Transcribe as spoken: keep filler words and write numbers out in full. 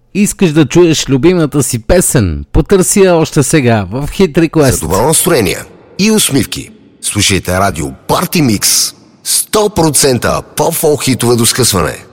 Искаш да чуеш любимата си песен? Потърси я още сега в Hit Request. За добро настроение и усмивки слушайте радио Party Mix. сто процента по-фолк хитове до скъсване.